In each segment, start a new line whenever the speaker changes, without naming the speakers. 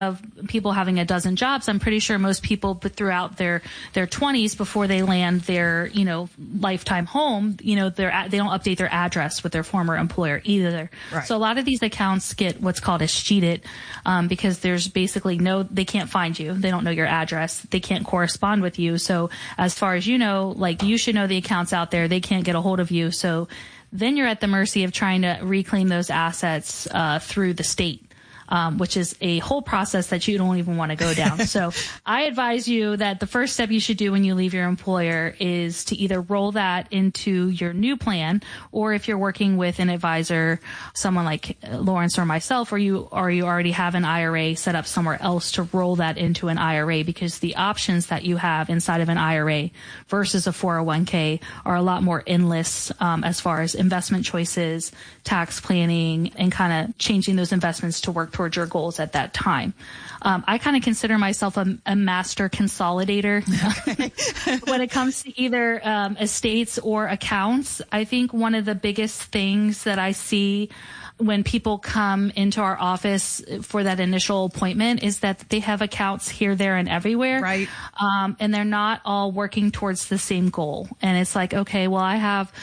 of people having a dozen jobs, I'm pretty sure most people throughout their 20s before they land their, lifetime home, they don't update their address with their former employer either.
Right.
So a lot of these accounts get what's called escheated, because there's basically they can't find you. They don't know your address. They can't correspond with you. So as far as you know, you should know the accounts out there. They can't get a hold of you. So then you're at the mercy of trying to reclaim those assets, through the state. Which is a whole process that you don't even want to go down. So I advise you that the first step you should do when you leave your employer is to either roll that into your new plan, or if you're working with an advisor, someone like Lawrence or myself, or you already have an IRA set up somewhere else, to roll that into an IRA, because the options that you have inside of an IRA versus a 401k are a lot more endless, as far as investment choices, tax planning, and kind of changing those investments to work towards your goals at that time. I kind of consider myself a master consolidator when it comes to either estates or accounts. I think one of the biggest things that I see when people come into our office for that initial appointment is that they have accounts here, there, and everywhere.
Right.
And they're not all working towards the same goal. And it's like, okay, well, I have,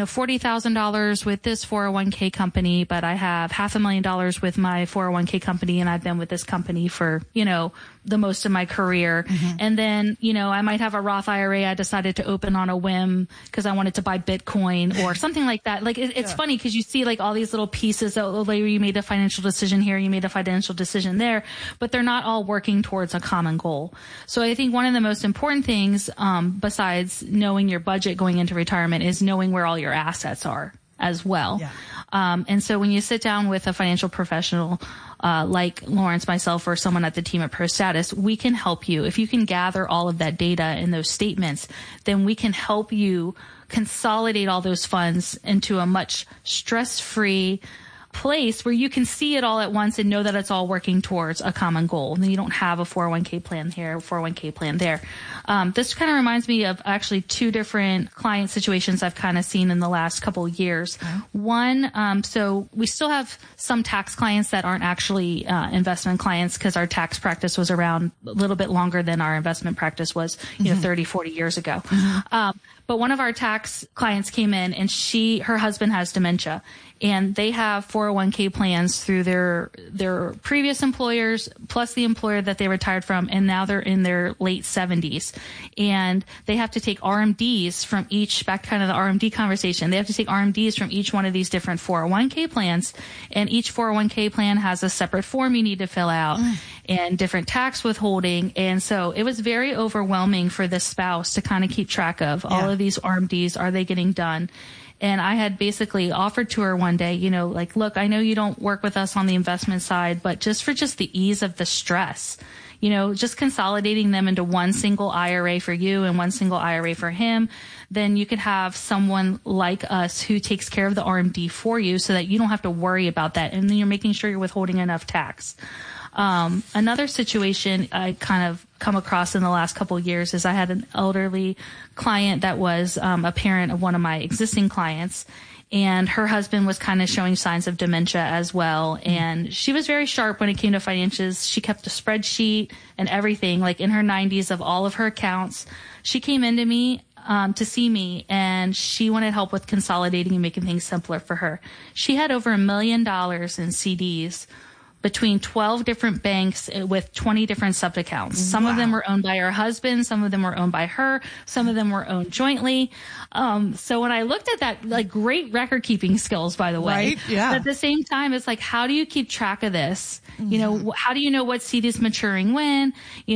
$40,000 with this 401k company, but I have $500,000 with my 401k company, and I've been with this company for, the most of my career. Mm-hmm. And then, I might have a Roth IRA I decided to open on a whim because I wanted to buy Bitcoin or something like that. It's funny because you see all these little pieces that you made a financial decision here, you made a financial decision there, but they're not all working towards a common goal. So I think one of the most important things, besides knowing your budget going into retirement, is knowing where all your assets are as well.
Yeah.
And so when you sit down with a financial professional, like Lawrence, myself, or someone at the team at ProStatus, we can help you. If you can gather all of that data and those statements, then we can help you consolidate all those funds into a much stress-free place where you can see it all at once and know that it's all working towards a common goal. And then you don't have a 401k plan here, a 401k plan there. This kind of reminds me of actually two different client situations I've kind of seen in the last couple of years. Mm-hmm. One, so we still have some tax clients that aren't actually investment clients because our tax practice was around a little bit longer than our investment practice was, 30, 40 years ago. Mm-hmm. But one of our tax clients came in and her husband has dementia, and they have 401k plans through their previous employers plus the employer that they retired from, and now they're in their late 70s. And they have to take RMDs from each, back kind of the RMD conversation, they have to take RMDs from each one of these different 401k plans, and each 401k plan has a separate form you need to fill out and different tax withholding. And so it was very overwhelming for the spouse to kind of keep track of all of these RMDs. Are they getting done? And I had basically offered to her one day, look, I know you don't work with us on the investment side, but just for the ease of the stress, just consolidating them into one single IRA for you and one single IRA for him, then you could have someone like us who takes care of the RMD for you so that you don't have to worry about that. And then you're making sure you're withholding enough tax. Another situation I kind of come across in the last couple of years is I had an elderly client that was a parent of one of my existing clients, and her husband was kind of showing signs of dementia as well. And she was very sharp when it came to finances. She kept a spreadsheet and everything, in her 90s, of all of her accounts. She came into me to see me, and she wanted help with consolidating and making things simpler for her. She had over $1 million in CDs between 12 different banks with 20 different sub-accounts. Some of them were owned by her husband. Some of them were owned by her. Some of them were owned jointly. So when I looked at that, great record-keeping skills, by the way.
Right, yeah.
But at the same time, it's how do you keep track of this? How do you know what seed is maturing when?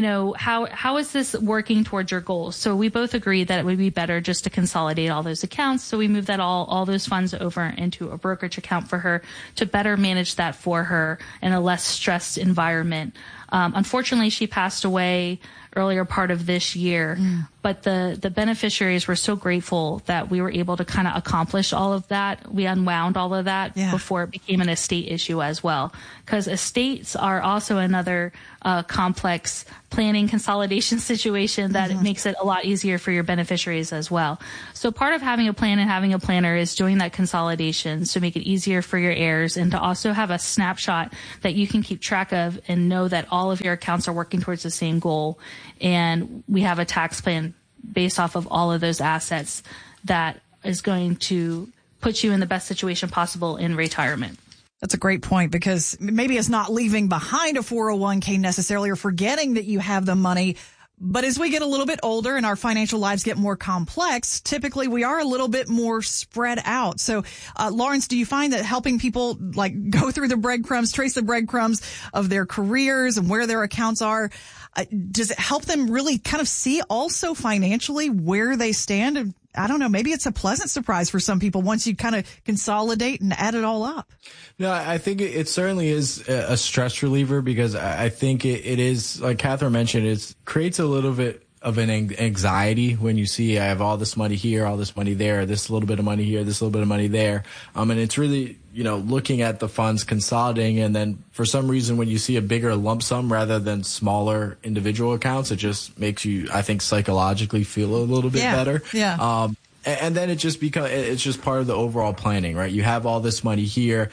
How is this working towards your goals? So we both agreed that it would be better just to consolidate all those accounts. So we moved that all those funds over into a brokerage account for her to better manage that for her and a less stressed environment. Unfortunately, she passed away earlier part of this year. But the beneficiaries were so grateful that we were able to kind of accomplish all of that. We unwound all of that before it became an estate issue as well. Because estates are also another complex planning consolidation situation that it makes it a lot easier for your beneficiaries as well. So part of having a plan and having a planner is doing that consolidation to make it easier for your heirs and to also have a snapshot that you can keep track of and know that all of your accounts are working towards the same goal. And we have a tax plan based off of all of those assets that is going to put you in the best situation possible in retirement.
That's a great point, because maybe it's not leaving behind a 401k necessarily or forgetting that you have the money. But as we get a little bit older and our financial lives get more complex, typically we are a little bit more spread out. So, Lawrence, do you find that helping people like go through the breadcrumbs, trace the breadcrumbs of their careers and where their accounts are, does it help them really kind of see also financially where they stand? And I don't know, maybe it's a pleasant surprise for some people once you kind of consolidate and add it all up.
No, I think it certainly is a stress reliever, because I think it is, like Catherine mentioned, it creates a little bit of an anxiety when you see I have all this money here, all this money there, this little bit of money here, this little bit of money there. And it's really, looking at the funds, consolidating, and then for some reason when you see a bigger lump sum rather than smaller individual accounts, it just makes you, I think, psychologically feel a little bit better.
Yeah.
And then it just it's just part of the overall planning, right? You have all this money here,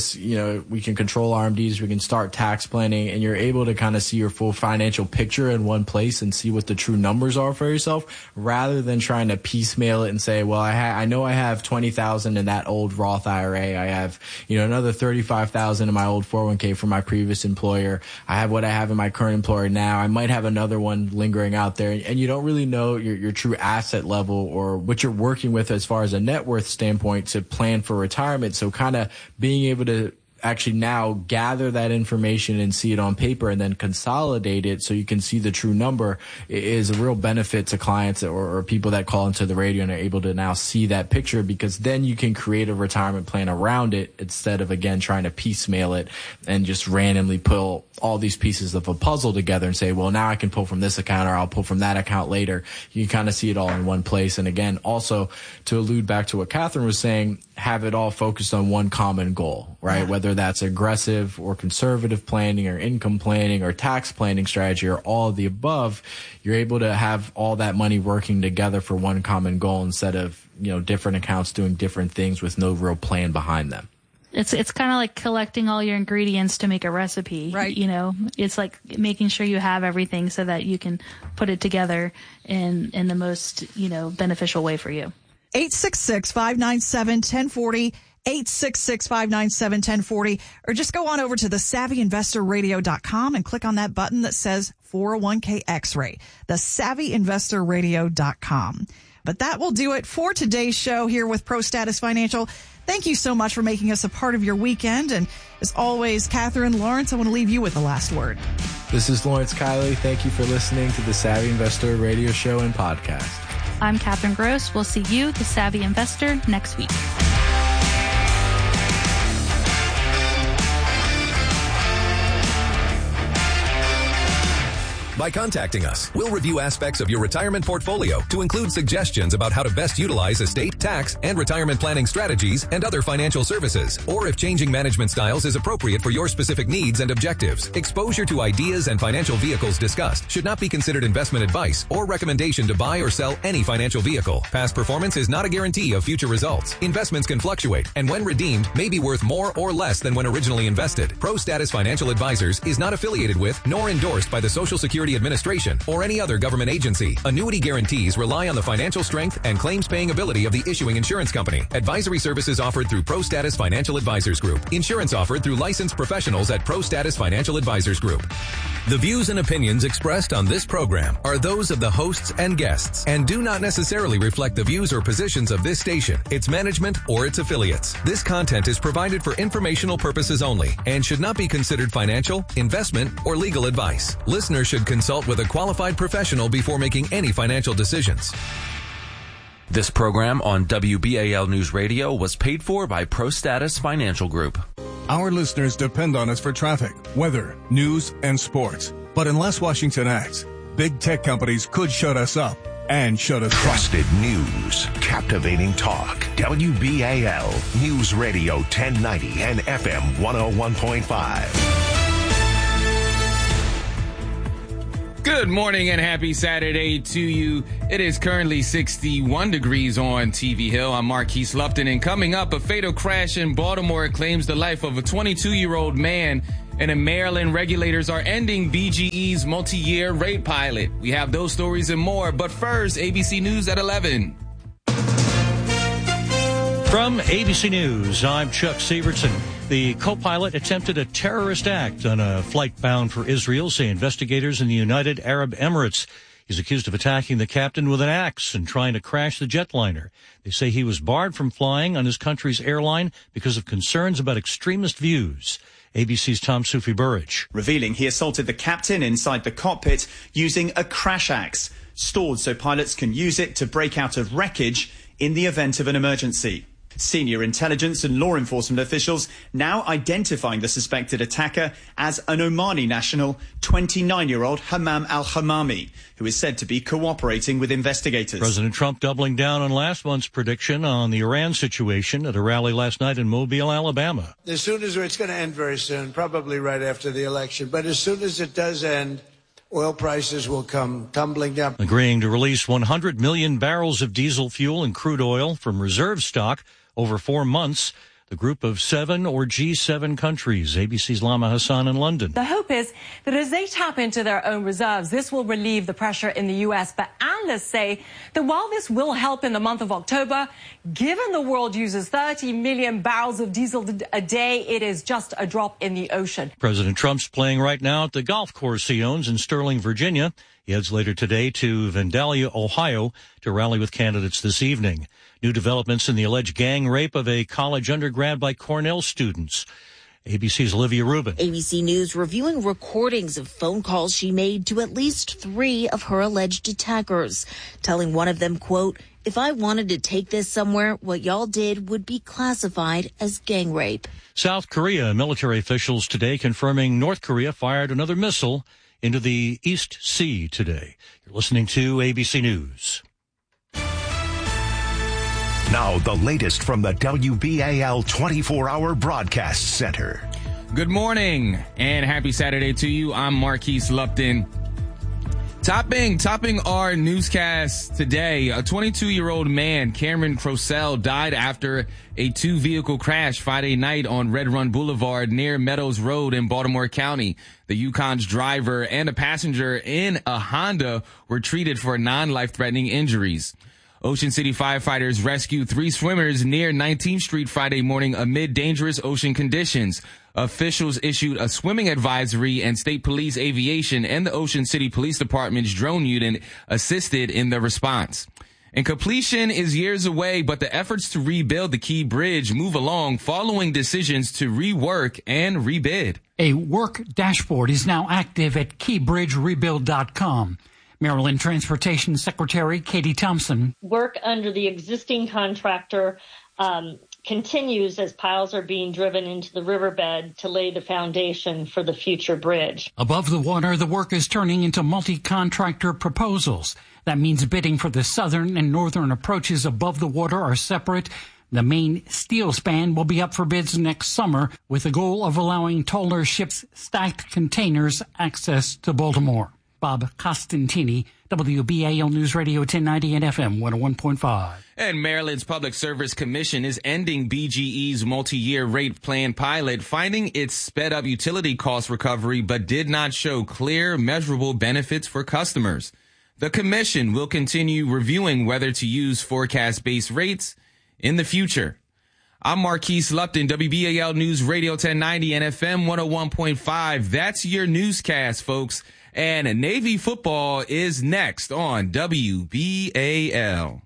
we can control RMDs, we can start tax planning, and you're able to kind of see your full financial picture in one place and see what the true numbers are for yourself, rather than trying to piecemeal it and say, well, I know I have 20,000 in that old Roth IRA. I have, another 35,000 in my old 401k from my previous employer. I have what I have in my current employer now. I might have another one lingering out there, and you don't really know your true asset level or what you're working with as far as a net worth standpoint to plan for retirement. So kind of being able to actually now gather that information and see it on paper and then consolidate it so you can see the true number is a real benefit to clients or people that call into the radio and are able to now see that picture, because then you can create a retirement plan around it instead of, again, trying to piecemeal it and just randomly pull all these pieces of a puzzle together and say, well, now I can pull from this account or I'll pull from that account later. You can kind of see it all in one place. And again, also to allude back to what Catherine was saying, have it all focused on one common goal, right? Yeah. Whether that's aggressive or conservative planning or income planning or tax planning strategy or all of the above, you're able to have all that money working together for one common goal instead of, different accounts doing different things with no real plan behind them.
It's kind of like collecting all your ingredients to make a recipe,
right?
It's like making sure you have everything so that you can put it together in the most, beneficial way for you.
866-597-1040, 866-597-1040, or just go on over to thesavvyinvestorradio.com and click on that button that says 401k X-ray, thesavvyinvestorradio.com. But that will do it for today's show here with ProStatus Financial. Thank you so much for making us a part of your weekend. And as always, Catherine, Lawrence, I want to leave you with the last word.
This is Lawrence Kiley. Thank you for listening to the Savvy Investor Radio Show and Podcast.
I'm Catherine Gross. We'll see you, the Savvy Investor, next week.
By contacting us, we'll review aspects of your retirement portfolio to include suggestions about how to best utilize estate, tax, and retirement planning strategies and other financial services, or if changing management styles is appropriate for your specific needs and objectives. Exposure to ideas and financial vehicles discussed should not be considered investment advice or recommendation to buy or sell any financial vehicle. Past performance is not a guarantee of future results. Investments can fluctuate, and when redeemed, may be worth more or less than when originally invested. ProStatus Financial Advisors is not affiliated with nor endorsed by the Social Security Administration or any other government agency. Annuity guarantees rely on the financial strength and claims-paying ability of the issuing insurance company. Advisory services offered through ProStatus Financial Advisors Group. Insurance offered through licensed professionals at ProStatus Financial Advisors Group. The views and opinions expressed on this program are those of the hosts and guests and do not necessarily reflect the views or positions of this station, its management, or its affiliates. This content is provided for informational purposes only and should not be considered financial, investment, or legal advice. Listeners should consult with a qualified professional before making any financial decisions.
This program on WBAL News Radio was paid for by ProStatus Financial Group.
Our listeners depend on us for traffic, weather, news, and sports. But unless Washington acts, big tech companies could shut us up and shut us down.
Trusted news, captivating talk. WBAL News Radio 1090 and FM 101.5.
Good morning and happy Saturday to you. It is currently 61 degrees on TV Hill. I'm Marquise Lupton, and coming up, a fatal crash in Baltimore claims the life of a 22-year-old man. And in Maryland, regulators are ending BGE's multi-year rate pilot. We have those stories and more. But first, ABC News at 11.
From ABC News, I'm Chuck Severson. The co-pilot attempted a terrorist act on a flight bound for Israel, say investigators in the United Arab Emirates. He's accused of attacking the captain with an axe and trying to crash the jetliner. They say he was barred from flying on his country's airline because of concerns about extremist views. ABC's Tom Sufi-Burridge.
Revealing he assaulted the captain inside the cockpit using a crash axe, stored so pilots can use it to break out of wreckage in the event of an emergency. Senior intelligence and law enforcement officials now identifying the suspected attacker as an Omani national, 29-year-old Hammam al-Hamami, who is said to be cooperating with investigators.
President Trump doubling down on last month's prediction on the Iran situation at a rally last night in Mobile, Alabama.
As soon as it's going to end very soon, probably right after the election, but as soon as it does end, oil prices will come tumbling down.
Agreeing to release 100 million barrels of diesel fuel and crude oil from reserve stock over 4 months. The group of 7 or G7 countries. ABC's Lama Hassan in London.
The hope is that as they tap into their own reserves, this will relieve the pressure in the U.S. But analysts say that while this will help in the month of October, given the world uses 30 million barrels of diesel a day, it is just a drop in the ocean.
President Trump's playing right now at the golf course he owns in Sterling, Virginia. He heads later today to Vandalia, Ohio, to rally with candidates this evening. New developments in the alleged gang rape of a college undergrad by Cornell students. ABC's Olivia Rubin.
ABC News reviewing recordings of phone calls she made to at least 3 of her alleged attackers, telling one of them, quote, "If I wanted to take this somewhere, what y'all did would be classified as gang rape."
South Korea military officials today confirming North Korea fired another missile into the East Sea today. You're listening to ABC News.
Now, the latest from the WBAL 24-hour broadcast center.
Good morning and happy Saturday to you. I'm Marquise Lupton. Topping our newscast today, a 22-year-old man, Cameron Crosell, died after a 2-vehicle crash Friday night on Red Run Boulevard near Meadows Road in Baltimore County. The Yukon's driver and a passenger in a Honda were treated for non-life-threatening injuries. Ocean City firefighters rescued 3 swimmers near 19th Street Friday morning amid dangerous ocean conditions. Officials issued a swimming advisory, and State Police Aviation and the Ocean City Police Department's drone unit assisted in the response. And completion is years away, but the efforts to rebuild the Key Bridge move along following decisions to rework and rebid.
A work dashboard is now active at keybridgerebuild.com. Maryland Transportation Secretary Katie Thompson.
Work under the existing contractor continues as piles are being driven into the riverbed to lay the foundation for the future bridge.
Above the water, the work is turning into multi-contractor proposals. That means bidding for the southern and northern approaches above the water are separate. The main steel span will be up for bids next summer, with the goal of allowing taller ships' stacked containers access to Baltimore. Bob Costantini, WBAL News Radio 1090 and FM 101.5.
And Maryland's Public Service Commission is ending BGE's multi-year rate plan pilot, finding it sped up utility cost recovery but did not show clear, measurable benefits for customers. The commission will continue reviewing whether to use forecast-based rates in the future. I'm Marquise Lupton, WBAL News Radio 1090 and FM 101.5. That's your newscast, folks. And Navy football is next on WBAL.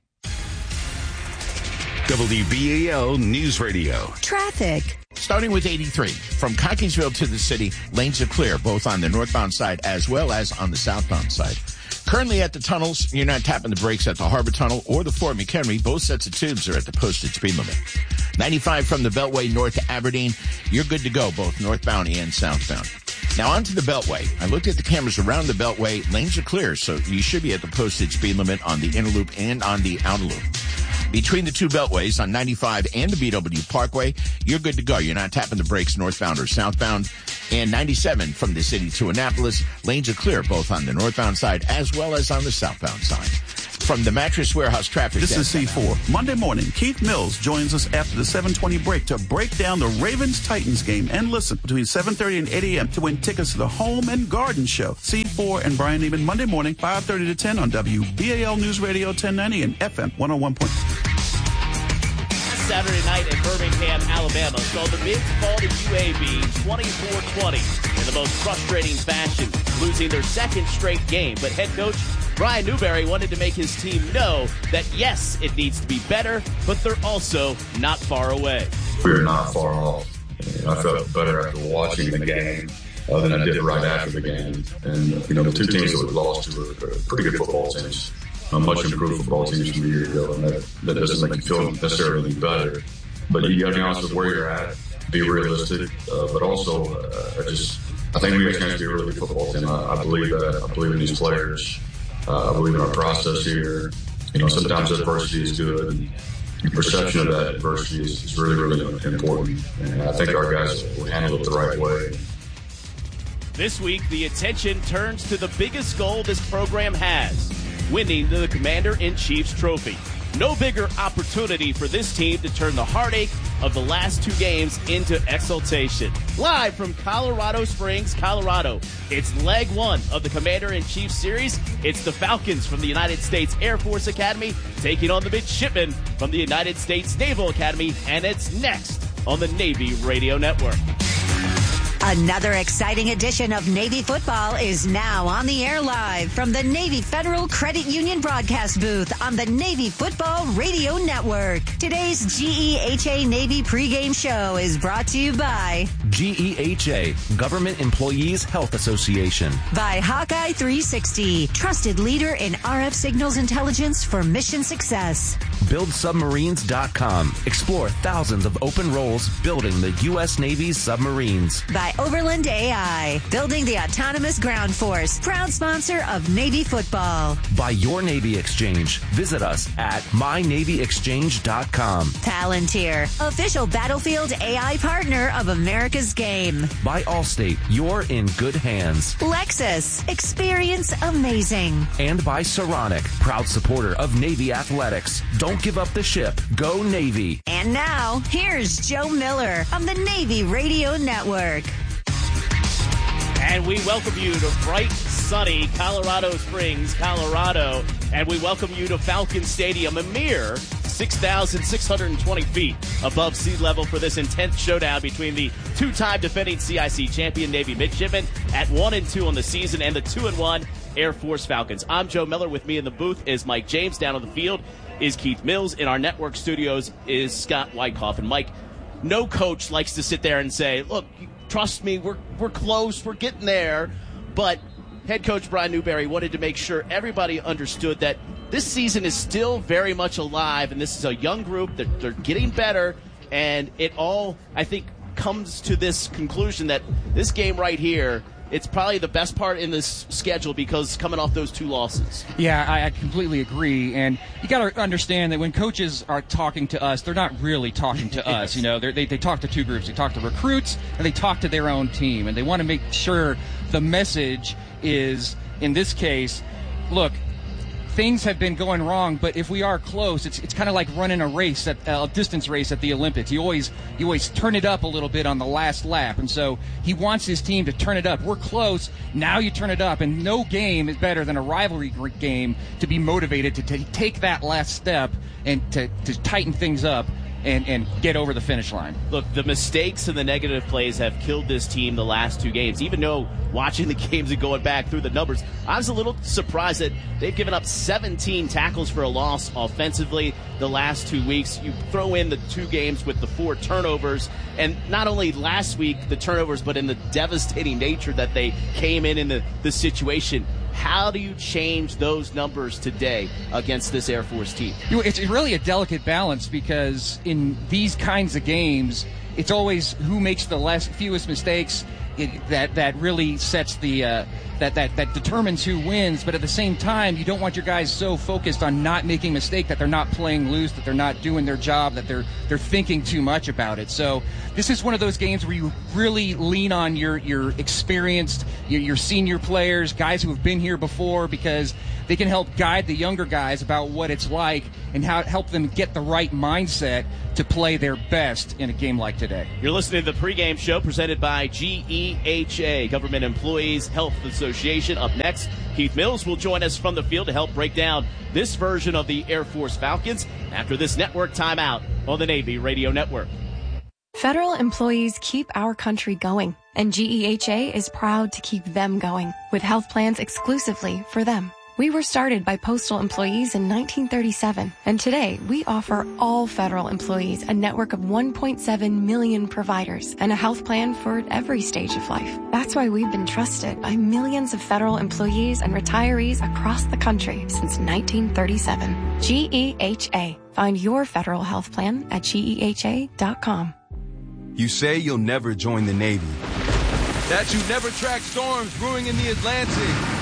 WBAL News Radio.
Traffic.
Starting with 83. From Cockeysville to the city, lanes are clear, both on the northbound side as well as on the southbound side. Currently at the tunnels, you're not tapping the brakes at the Harbor Tunnel or the Fort McHenry. Both sets of tubes are at the posted speed limit. 95 from the Beltway north to Aberdeen. You're good to go, both northbound and southbound. Now onto the Beltway. I looked at the cameras around the Beltway. Lanes are clear, so you should be at the posted speed limit on the inner loop and on the outer loop. Between the two beltways on 95 and the BW Parkway, you're good to go. You're not tapping the brakes northbound or southbound. And 97 from the city to Annapolis, lanes are clear both on the northbound side as well as on the southbound side. From the Mattress Warehouse traffic.
This is C4. Monday morning, Keith Mills joins us after the 7:20 break to break down the Ravens-Titans game and listen between 7:30 and 8 a.m. to win tickets to the Home and Garden Show. C4 and Brian Neiman Monday morning, 5:30 to 10 on WBAL News Radio 1090 and FM 101.
Saturday night in Birmingham, Alabama, saw the Mids fall to UAB 24-20 in the most frustrating fashion, losing their second straight game. But head coach Brian Newberry wanted to make his team know that, yes, it needs to be better, but they're also not far away.
We're not far off. I felt better after watching the game than I did right after the game. And, the two teams that we lost to were pretty good football teams. Much improved football teams from a year ago, and that doesn't make you feel necessarily any better. But you got to be honest with where you're at, be realistic, but also I think we have a chance to be a really good football team. I believe that. I believe in these players. I believe in our process here. Sometimes adversity is good, and the perception of that adversity is really, really important. And I think our guys will handle it the right way.
This week, the attention turns to the biggest goal this program has, winning the Commander-in-Chief's trophy. No bigger opportunity for this team to turn the heartache of the last two games into exultation. Live from Colorado Springs, Colorado, it's leg one of the Commander-in-Chief series. It's the Falcons from the United States Air Force Academy taking on the Midshipmen from the United States Naval Academy, and it's next on the Navy Radio Network.
Another exciting edition of Navy football is now on the air live from the Navy Federal Credit Union broadcast booth on the Navy Football Radio Network. Today's GEHA Navy pregame show is brought to you by
GEHA, Government Employees Health Association.
By Hawkeye 360, trusted leader in RF signals intelligence for mission success.
BuildSubmarines.com. Explore thousands of open roles building the U.S. Navy's submarines.
By Overland AI, building the autonomous ground force. Proud sponsor of Navy football.
By Your Navy Exchange. Visit us at mynavyexchange.com.
Palantir, official battlefield AI partner of America's Game.
By Allstate, you're in good hands.
Lexus, experience amazing.
And by Saronic, proud supporter of Navy athletics. Don't give up the ship. Go Navy.
And now, here's Joe Miller on the Navy Radio Network.
And we welcome you to bright, sunny Colorado Springs, Colorado. And we welcome you to Falcon Stadium, a mere 6,620 feet above sea level for this intense showdown between the two-time defending CIC champion Navy Midshipmen at 1-2 on the season and the 2-1 Air Force Falcons. I'm Joe Miller. With me in the booth is Mike James. Down on the field is Keith Mills. In our network studios is Scott Wyckoff. And Mike, no coach likes to sit there and say, look, trust me, we're close, we're getting there. But head coach Brian Newberry wanted to make sure everybody understood that this season is still very much alive, and this is a young group that they're getting better, and it all, I think, comes to this conclusion that this game right here, it's probably the best part in this schedule because coming off those two losses.
Yeah, I completely agree. And you got to understand that when coaches are talking to us, they're not really talking to us. They talk to two groups. They talk to recruits and they talk to their own team. And they want to make sure the message is, in this case, look, things have been going wrong, but if we are close, it's kind of like running a distance race at the Olympics. You always turn it up a little bit on the last lap, and so he wants his team to turn it up. We're close, now you turn it up, and no game is better than a rivalry game to be motivated to take that last step and to tighten things up and get over the finish line.
Look, the mistakes and the negative plays have killed this team the last two games. Even though watching the games and going back through the numbers, I was a little surprised that they've given up 17 tackles for a loss offensively the last 2 weeks. You throw in the two games with the 4 turnovers, and not only last week the turnovers, but in the devastating nature that they came in the situation. How do you change those numbers today against this Air Force team?
It's really a delicate balance because in these kinds of games, it's always who makes the fewest mistakes that really sets the that determines who wins. But at the same time, you don't want your guys so focused on not making a mistake that they're not playing loose, that they're not doing their job, that they're thinking too much about it. So this is one of those games where you really lean on your experienced, your senior players, guys who have been here before, because they can help guide the younger guys about what it's like and how help them get the right mindset to play their best in a game like today.
You're listening to the pregame show presented by GEHA, Government Employees Health Association. Up next, Keith Mills will join us from the field to help break down this version of the Air Force Falcons after this network timeout on the Navy Radio Network.
Federal employees keep our country going, and GEHA is proud to keep them going with health plans exclusively for them. We were started by postal employees in 1937, and today we offer all federal employees a network of 1.7 million providers and a health plan for every stage of life. That's why we've been trusted by millions of federal employees and retirees across the country since 1937. GEHA. Find your federal health plan at GEHA.com.
You say you'll never join the Navy, that you never track storms brewing in the Atlantic,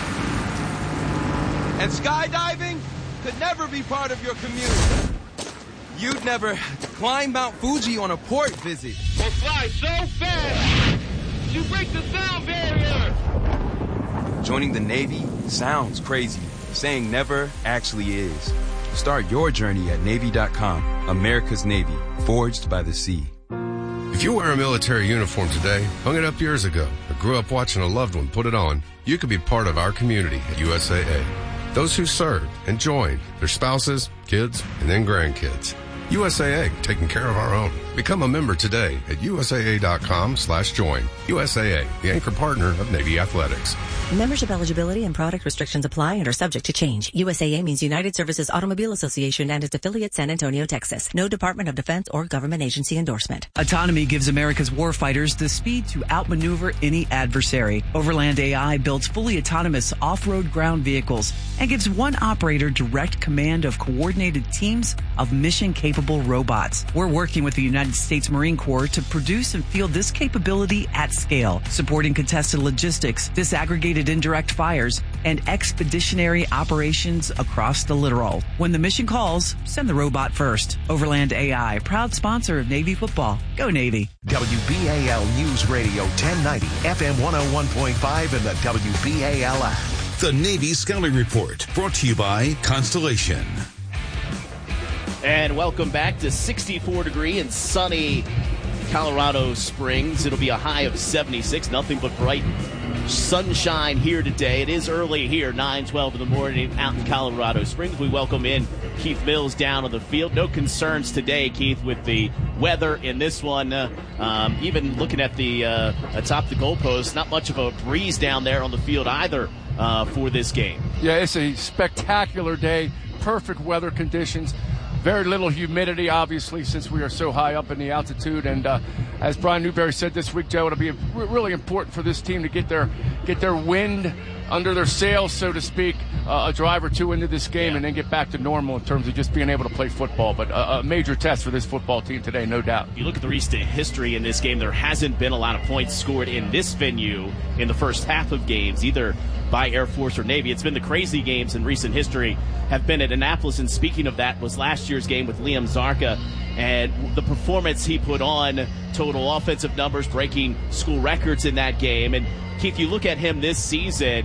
and skydiving could never be part of your commute. You'd never climb Mount Fuji on a port visit.
Or fly so fast, you break the sound barrier.
Joining the Navy sounds crazy. Saying never actually is. Start your journey at Navy.com. America's Navy, forged by the sea.
If you wear a military uniform today, hung it up years ago, or grew up watching a loved one put it on, you could be part of our community at USAA. Those who served and joined, their spouses, kids, and then grandkids. USAA, taking care of our own. Become a member today at USAA.com/join. USAA, the anchor partner of Navy Athletics.
Membership eligibility and product restrictions apply and are subject to change. USAA means United Services Automobile Association and its affiliate San Antonio, Texas. No Department of Defense or government agency endorsement.
Autonomy gives America's warfighters the speed to outmaneuver any adversary. Overland AI builds fully autonomous off-road ground vehicles and gives one operator direct command of coordinated teams of mission-capable robots. We're working with the United States Marine Corps to produce and field this capability at scale, supporting contested logistics, disaggregated indirect fires, and expeditionary operations across the littoral. When the mission calls, send the robot first. Overland AI, proud sponsor of Navy football. Go Navy.
WBAL News Radio 1090, FM 101.5, and the WBAL app.
The Navy Scouting Report, brought to you by Constellation.
And welcome back to 64 degree and sunny Colorado Springs. It'll be a high of 76. Nothing but bright sunshine here today. It is early here, 9:12 in the morning out in Colorado Springs. We welcome in Keith Mills down on the field. No concerns today, Keith, with the weather in this one. Even looking at the atop the goalpost, not much of a breeze down there on the field either for this game.
Yeah, it's a spectacular day. Perfect weather conditions. Very little humidity, obviously, since we are so high up in the altitude. And as Brian Newberry said this week, Joe, it'll be really important for this team to get their wind under their sails, so to speak, a drive or two into this game, and then get back to normal in terms of just being able to play football. But a major test for this football team today, no doubt.
You look at the recent history in this game, there hasn't been a lot of points scored in this venue in the first half of games, either by Air Force or Navy. It's been the crazy games in recent history have been at Annapolis, and speaking of that was last year's game with Liam Zarka and the performance he put on, total offensive numbers, breaking school records in that game. And Keith, you look at him this season,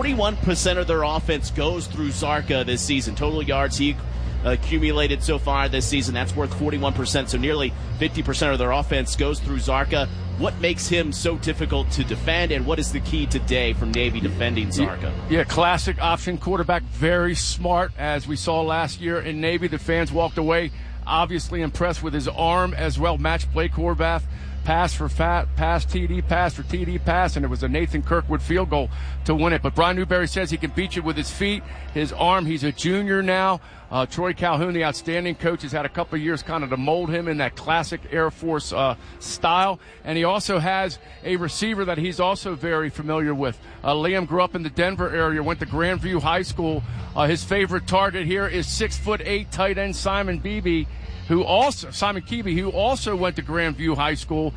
41% of their offense goes through Zarka this season. Total yards he accumulated so far this season, that's worth 41%, so nearly 50% of their offense goes through Zarka. What makes him so difficult to defend, and what is the key today from Navy defending Zarka?
Yeah, classic option quarterback, very smart, as we saw last year in Navy. The fans walked away obviously impressed with his arm as well. Match Blake Horvath, pass for pass for TD pass, and it was a Nathan Kirkwood field goal to win it. But Brian Newberry says he can beat you with his feet, his arm. He's a junior now. Troy Calhoun, the outstanding coach, has had a couple of years kind of to mold him in that classic Air Force style. And he also has a receiver that he's also very familiar with. Liam grew up in the Denver area, went to Grandview High School. His favorite target here is 6'8" tight end Simon Keeby, who also went to Grandview High School.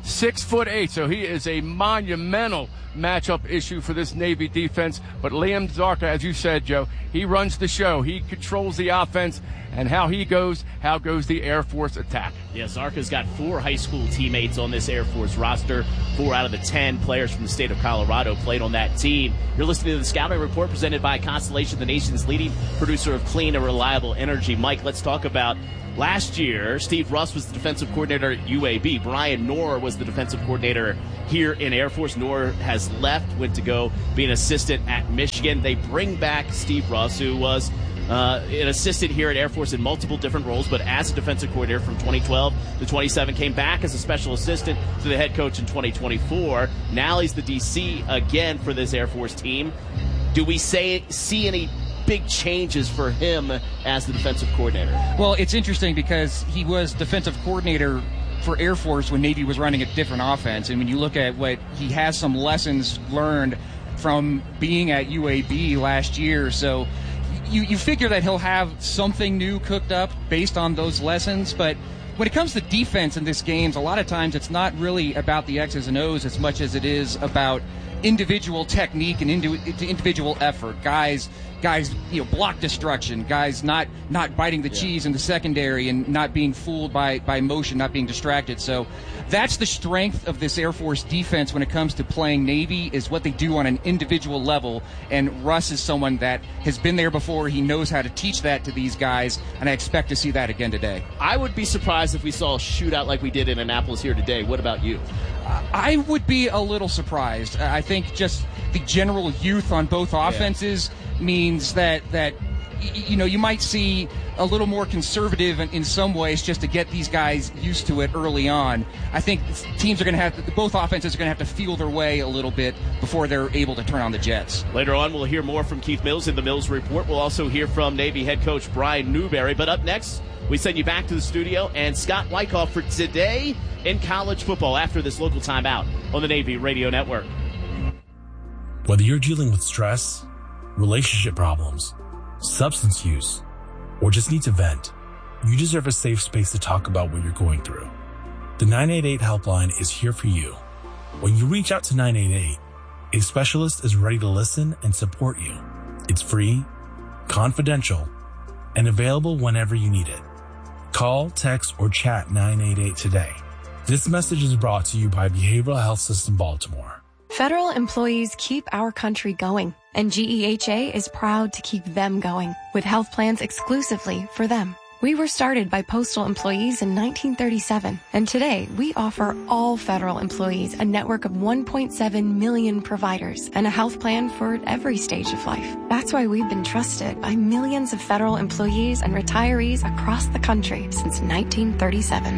6'8", so he is a monumental matchup issue for this Navy defense. But Liam Zarka, as you said, Joe, he runs the show. He controls the offense, and how goes the Air Force attack.
Yeah, Zarka's got 4 high school teammates on this Air Force roster. 4 out of the 10 players from the state of Colorado played on that team. You're listening to the Scouting Report presented by Constellation, the nation's leading producer of clean and reliable energy. Mike, let's talk about last year. Steve Russ was the defensive coordinator at UAB. Brian Knorr was the defensive coordinator here in Air Force. Knorr has left, went to go be an assistant at Michigan. They bring back Steve Russ, who was an assistant here at Air Force in multiple different roles, but as a defensive coordinator from 2012 to 27, came back as a special assistant to the head coach in 2024. Now he's the DC again for this Air Force team. Do we see any big changes for him as the defensive coordinator?
Well, it's interesting because he was defensive coordinator for Air Force when Navy was running a different offense. And when you look at what he has, some lessons learned from being at UAB last year. So you figure that he'll have something new cooked up based on those lessons. But when it comes to defense in this game, a lot of times it's not really about the X's and O's as much as it is about individual technique and individual effort. Guys, block destruction. Guys not biting the cheese in the secondary and not being fooled by motion, not being distracted. So that's the strength of this Air Force defense when it comes to playing Navy, is what they do on an individual level. And Russ is someone that has been there before. He knows how to teach that to these guys, and I expect to see that again today.
I would be surprised if we saw a shootout like we did in Annapolis here today. What about you?
I would be a little surprised. I think just the general youth on both offenses means that you might see a little more conservative in some ways just to get these guys used to it early on. I think both offenses are going to have to feel their way a little bit before they're able to turn on the jets.
Later on, we'll hear more from Keith Mills in the Mills Report. We'll also hear from Navy head coach Brian Newberry. But up next, we send you back to the studio and Scott Wyckoff for Today in College Football after this local timeout on the Navy Radio Network.
Whether you're dealing with stress, relationship problems, substance use, or just need to vent, you deserve a safe space to talk about what you're going through. The 988 helpline is here for you. When you reach out to 988, a specialist is ready to listen and support you. It's free, confidential, and available whenever you need it. Call, text, or chat 988 today. This message is brought to you by Behavioral Health System Baltimore.
Federal employees keep our country going, and GEHA is proud to keep them going with health plans exclusively for them. We were started by postal employees in 1937, and today we offer all federal employees a network of 1.7 million providers and a health plan for every stage of life. That's why we've been trusted by millions of federal employees and retirees across the country since 1937.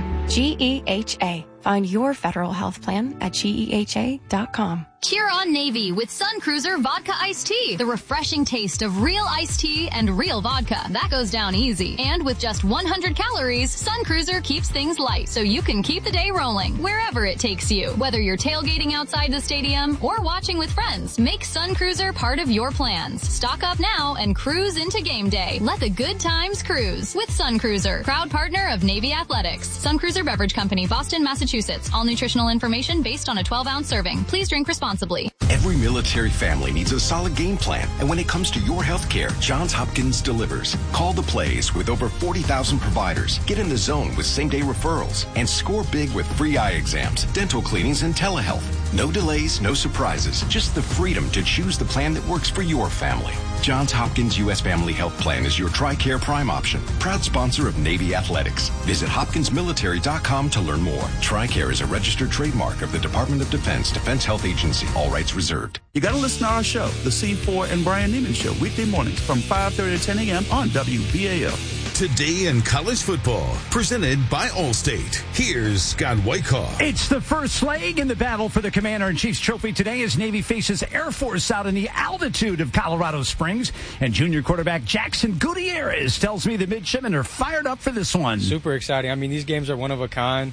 GEHA. Find your federal health plan at GEHA.com.
Cheer on Navy with Sun Cruiser Vodka Iced Tea. The refreshing taste of real iced tea and real vodka. That goes down easy. And with just 100 calories, Sun Cruiser keeps things light so you can keep the day rolling wherever it takes you. Whether you're tailgating outside the stadium or watching with friends, make Sun Cruiser part of your plans. Stock up now and cruise into game day. Let the good times cruise with Sun Cruiser. Proud partner of Navy Athletics. Sun Cruiser Beverage Company, Boston, Massachusetts. All nutritional information based on a 12-ounce serving. Please drink responsibly.
Every military family needs a solid game plan, and when it comes to your health care, Johns Hopkins delivers. Call the plays with over 40,000 providers. Get in the zone with same-day referrals, and score big with free eye exams, dental cleanings, and telehealth. No delays, no surprises, just the freedom to choose the plan that works for your family. Johns Hopkins U.S. Family Health Plan is your TRICARE Prime option. Proud sponsor of Navy Athletics. Visit hopkinsmilitary.com to learn more. TRICARE is a registered trademark of the Department of Defense Health Agency. All rights reserved.
You got to listen to our show, The C4 and Brian Neiman Show, weekday mornings from 5:30 to 10 a.m. on WBAL.
Today in College Football, presented by Allstate. Here's Scott Wyckoff.
It's the first leg in the battle for the Commander-in-Chief's trophy today as Navy faces Air Force out in the altitude of Colorado Springs. And junior quarterback Jackson Gutierrez tells me the midshipmen are fired up for this one.
Super exciting. I mean, these games are one of a kind.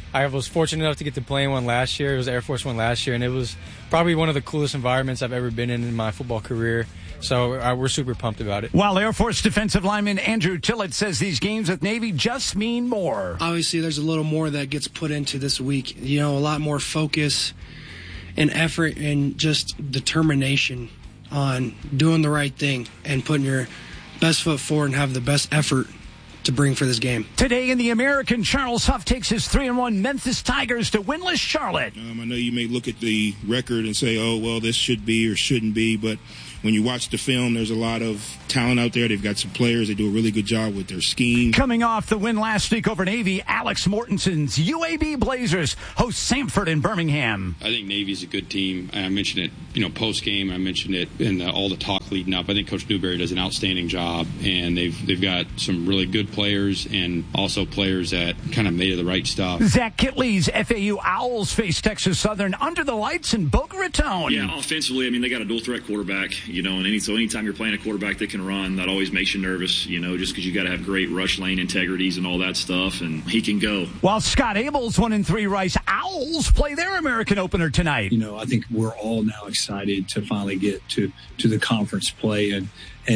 I was fortunate enough to get to play in one last year. It was Air Force One last year, and it was probably one of the coolest environments I've ever been in my football career. So we're super pumped about it.
While Air Force defensive lineman Andrew Tillett says these games with Navy just mean more.
Obviously, there's a little more that gets put into this week. You know, a lot more focus and effort and just determination on doing the right thing and putting your best foot forward and have the best effort to bring for this game.
Today in the American, Charles Huff takes his 3-1 Memphis Tigers to winless Charlotte.
I know you may look at the record and say, oh, well, this should be or shouldn't be, but when you watch the film, there's a lot of talent out there. They've got some players. They do a really good job with their scheme.
Coming off the win last week over Navy, Alex Mortenson's UAB Blazers host Samford in Birmingham.
I think Navy's a good team. I mentioned it, post-game. I mentioned it in all the talk leading up. I think Coach Newberry does an outstanding job, and they've got some really good players and also players that kind of made the right stuff.
Zach Kitley's FAU Owls face Texas Southern under the lights in Boca Raton.
Yeah, offensively, they got a dual-threat quarterback, and anytime you're playing a quarterback that can run, that always makes you nervous, just because you got to have great rush lane integrities and all that stuff, and he can go.
While Scott Abel's 1-3 Rice Owls play their American opener tonight.
I think we're all now excited to finally get to the conference play and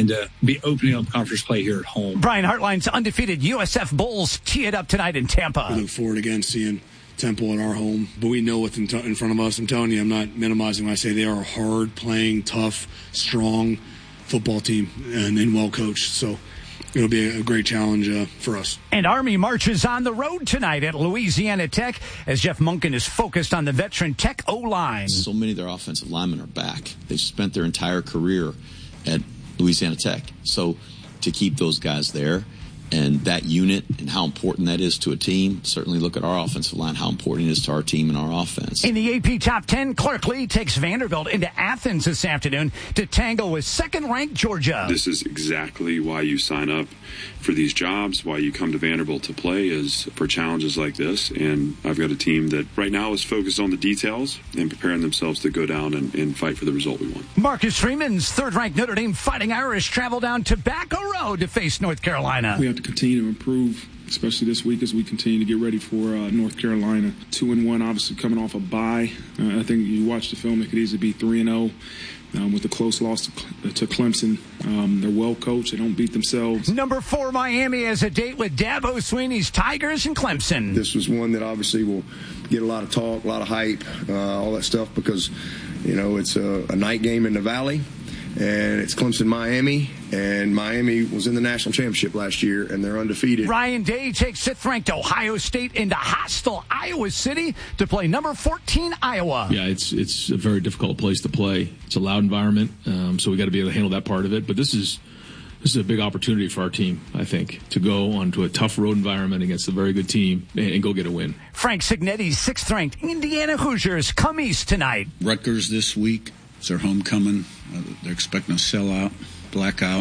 be opening up conference play here at home.
Brian Hartline's undefeated USF Bulls tee it up tonight in Tampa.
We look forward again seeing Temple at our home, but we know what's in front of us. I'm telling you, I'm not minimizing when I say they are a hard-playing, tough, strong football team and well-coached. So it'll be a great challenge for us.
And Army marches on the road tonight at Louisiana Tech as Jeff Monken is focused on the veteran Tech O-line.
So many of their offensive linemen are back. They've spent their entire career at Louisiana Tech. So to keep those guys there and that unit and how important that is to a team, certainly look at our offensive line, how important it is to our team and our offense.
In the AP Top 10, Clark Lee takes Vanderbilt into Athens this afternoon to tangle with second-ranked Georgia.
This is exactly why you sign up for these jobs, why you come to Vanderbilt to play, is for challenges like this. And I've got a team that right now is focused on the details and preparing themselves to go down and fight for the result we want.
Marcus Freeman's third-ranked Notre Dame Fighting Irish travel down Tobacco Road to face North Carolina.
We have to continue to improve, especially this week as we continue to get ready for North Carolina. 2-1, obviously coming off a bye. I think you watch the film, it could easily be 3-0. With a close loss to Clemson. They're well coached. They don't beat themselves.
Number 4, Miami has a date with Dabo Swinney's Tigers and Clemson.
This was one that obviously will get a lot of talk, a lot of hype, all that stuff because, it's a night game in the Valley. And it's Clemson-Miami, and Miami was in the national championship last year, and they're undefeated.
Ryan Day takes 5th-ranked Ohio State into hostile Iowa City to play number 14 Iowa.
Yeah, it's a very difficult place to play. It's a loud environment, so we got to be able to handle that part of it. But this is a big opportunity for our team, I think, to go onto a tough road environment against a very good team and go get a win.
Frank Signetti's 6th-ranked Indiana Hoosiers come east tonight.
Rutgers this week. It's their homecoming. They're expecting a sellout, blackout,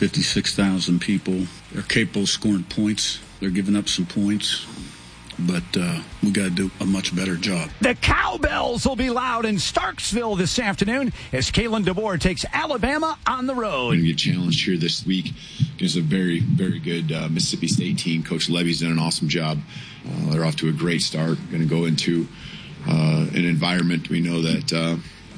56,000 people. They're capable of scoring points. They're giving up some points, but we got to do a much better job.
The cowbells will be loud in Starksville this afternoon as Kalen DeBoer takes Alabama on the road.
We're going to get challenged here this week against a very, very good Mississippi State team. Coach Levy's done an awesome job. They're off to a great start. Going to go into an environment we know that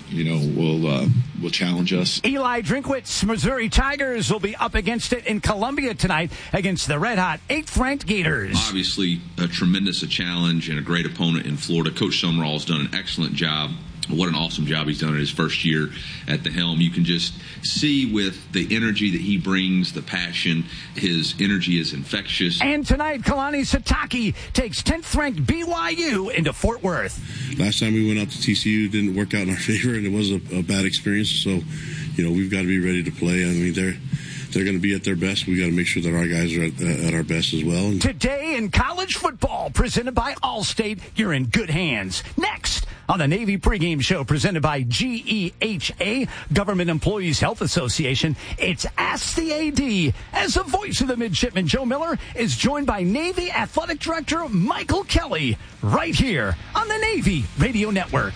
will challenge us.
Eli Drinkwitz's Missouri Tigers will be up against it in Columbia tonight against the red-hot 8th-ranked Gators.
Obviously, a tremendous challenge and a great opponent in Florida. Coach Summerall has done an excellent job. What an awesome job he's done in his first year at the helm. You can just see with the energy that he brings, the passion, his energy is infectious.
And tonight, Kalani Sitake takes 10th-ranked BYU into Fort Worth.
Last time we went out to TCU, it didn't work out in our favor, and it was a bad experience. So, we've got to be ready to play. I mean, they're going to be at their best. We got to make sure that our guys are at our best as well.
Today in college football, presented by Allstate, you're in good hands. Next on the Navy pregame show, presented by GEHA, Government Employees Health Association, it's Ask the AD. As the voice of the midshipman, Joe Miller is joined by Navy Athletic Director Michael Kelly, right here on the Navy Radio Network.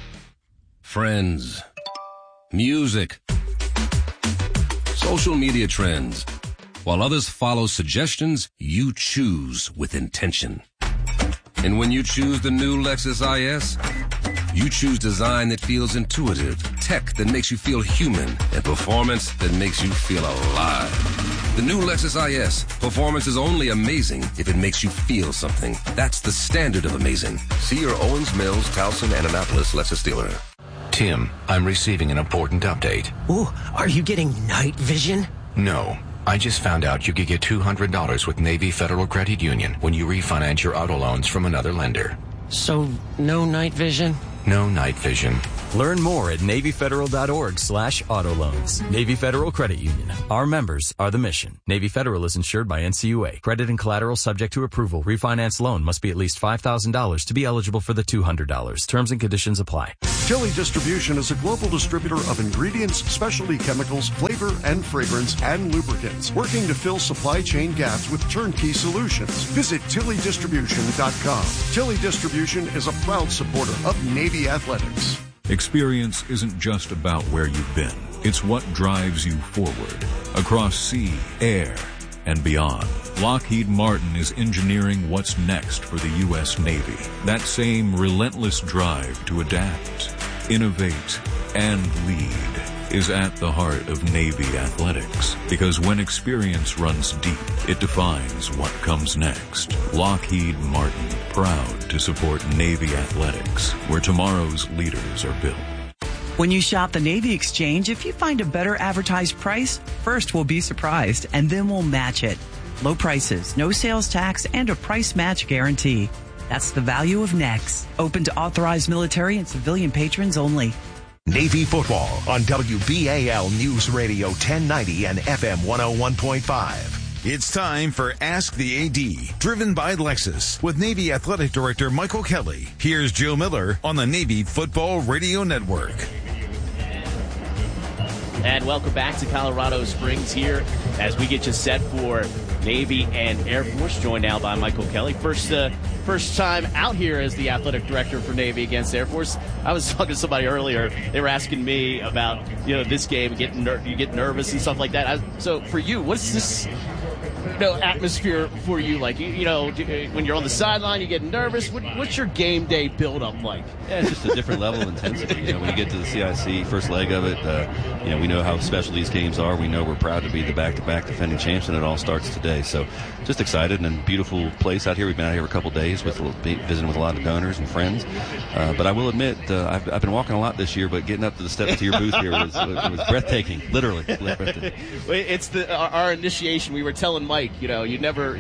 Friends, music, social media trends. While others follow suggestions, you choose with intention. And when you choose the new Lexus IS, you choose design that feels intuitive, tech that makes you feel human, and performance that makes you feel alive. The new Lexus IS. Performance is only amazing if it makes you feel something. That's the standard of amazing. See your Owens Mills, Towson, and Annapolis Lexus dealer.
Tim, I'm receiving an important update.
Ooh, are you getting night vision?
No. I just found out you could get $200 with Navy Federal Credit Union when you refinance your auto loans from another lender.
So, no night vision?
No night vision.
Learn more at NavyFederal.org/auto loans. Navy Federal Credit Union. Our members are the mission. Navy Federal is insured by NCUA. Credit and collateral subject to approval. Refinance loan must be at least $5,000 to be eligible for the $200. Terms and conditions apply.
Tilly Distribution is a global distributor of ingredients, specialty chemicals, flavor and fragrance, and lubricants, working to fill supply chain gaps with turnkey solutions. Visit TillyDistribution.com. Tilly Distribution is a proud supporter of Navy Athletics.
Experience isn't just about where you've been. It's what drives you forward, across sea, air, and beyond. Lockheed Martin is engineering what's next for the U.S. Navy. That same relentless drive to adapt, innovate, and lead is at the heart of Navy athletics. Because when experience runs deep, it defines what comes next. Lockheed Martin, proud to support Navy athletics, where tomorrow's leaders are built.
When you shop the Navy Exchange, if you find a better advertised price, first we'll be surprised, and then we'll match it. Low prices, no sales tax, and a price match guarantee. That's the value of NEX. Open to authorized military and civilian patrons only.
Navy football on WBAL News Radio 1090 and FM 101.5.
It's time for Ask the AD, driven by Lexus, with Navy Athletic Director Michael Kelly. Here's Joe Miller on the Navy Football Radio Network.
And welcome back to Colorado Springs here as we get you set for Navy and Air Force, joined now by Michael Kelly. First time out here as the athletic director for Navy against Air Force. I was talking to somebody earlier. They were asking me about, this game, you get nervous and stuff like that. So for you, what's this atmosphere for you like? When you're on the sideline, you get nervous. What's your game day build up like?
Yeah, it's just a different level of intensity. When you get to the CIC first leg of it, we know how special these games are. We know we're proud to be the back-to-back defending champs, and it all starts today. So just excited, and beautiful place out here. We've been out here for a couple days visiting with a lot of donors and friends. But I will admit, I've been walking a lot this year, but getting up to the steps to your booth here was breathtaking, literally breathtaking.
It's our initiation. We were telling Mike, you've never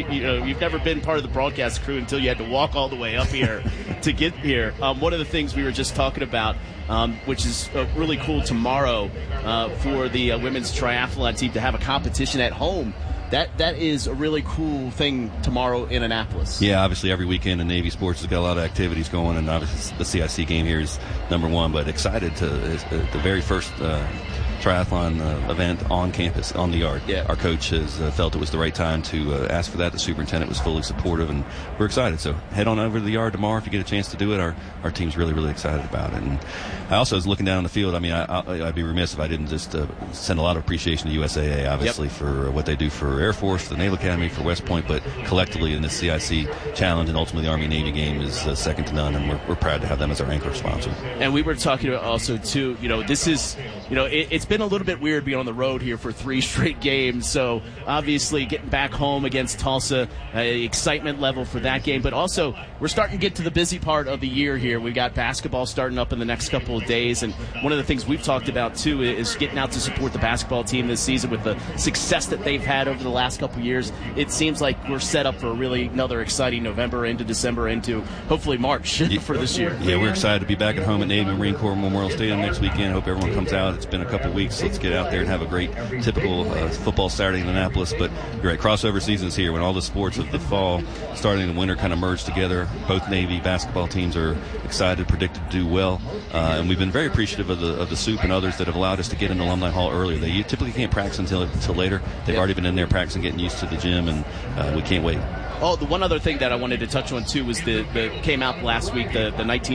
been part of the broadcast crew until you had to walk all the way up here to get here. One of the things we were just talking about, which is really cool tomorrow for the women's triathlon team to have a competition at home. That is a really cool thing tomorrow in Annapolis.
Yeah, obviously every weekend in Navy sports has got a lot of activities going, and obviously the CIC game here is number one. But excited to the very first triathlon event on campus, on the yard.
Yeah.
Our coach has felt it was the right time to ask for that. The superintendent was fully supportive, and we're excited. So head on over to the yard tomorrow if you get a chance to do it. Our team's really, really excited about it. And I also was looking down the field. I mean, I'd be remiss if I didn't just send a lot of appreciation to USAA, obviously, for what they do for Air Force, the Naval Academy, for West Point, but collectively in the CIC challenge and ultimately the Army-Navy game is second to none, and we're proud to have them as our anchor sponsor.
And we were talking about also, too, this is, it's been a little bit weird being on the road here for 3 straight games. So obviously getting back home against Tulsa, excitement level for that game. But also we're starting to get to the busy part of the year here. We've got basketball starting up in the next couple of days. And one of the things we've talked about, too, is getting out to support the basketball team this season with the success that they've had over the last couple of years. It seems like we're set up for really another exciting November into December into hopefully March for this year.
Yeah, we're excited to be back at home at Navy Marine Corps Memorial Stadium next weekend. Hope everyone comes out. It's been a couple of weeks. Let's get out there and have a great typical football Saturday in Annapolis. But you're right, crossover season's here when all the sports of the fall starting in the winter kind of merge together. Both Navy basketball teams are excited, predicted to do well, and we've been very appreciative of the SOUP and others that have allowed us to get in Alumni Hall earlier. They typically can't practice until later. They've already been in there practicing, getting used to the gym, and we can't wait.
Oh, the one other thing that I wanted to touch on, too, was the came out last week, the